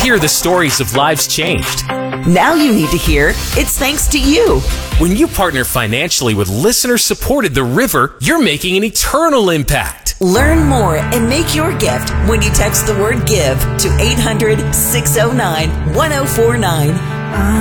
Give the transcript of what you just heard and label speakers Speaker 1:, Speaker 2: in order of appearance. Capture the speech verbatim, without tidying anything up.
Speaker 1: hear the stories of lives changed.
Speaker 2: Now you need to hear it's thanks to you.
Speaker 1: When you partner financially with listener-supported The River, you're making an eternal impact.
Speaker 2: Learn more and make your gift when you text the word GIVE to eight hundred, six oh nine, one oh four nine.